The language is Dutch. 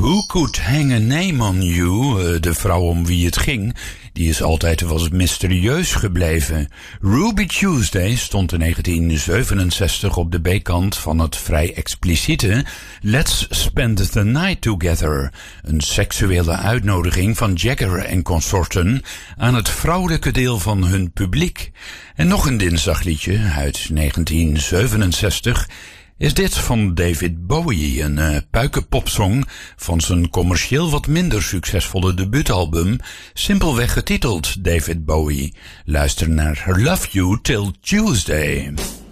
Who Could Hang a Name on You, de vrouw om wie het ging, die is altijd wat mysterieus gebleven. Ruby Tuesday stond in 1967 op de B-kant van het vrij expliciete Let's Spend the Night Together, een seksuele uitnodiging van Jagger en consorten aan het vrouwelijke deel van hun publiek. En nog een dinsdagliedje uit 1967 is dit van David Bowie, een puikenpopsong van zijn commercieel wat minder succesvolle debuutalbum, simpelweg getiteld David Bowie. Luister naar Love You Till Tuesday.